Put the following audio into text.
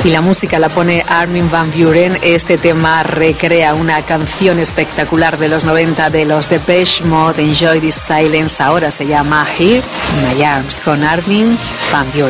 y la música la pone Armin van Buuren. Este tema recrea una canción espectacular de los 90 de los Depeche Mode, Enjoy This Silence. Ahora se llama Here in My Arms, con Armin van Buuren.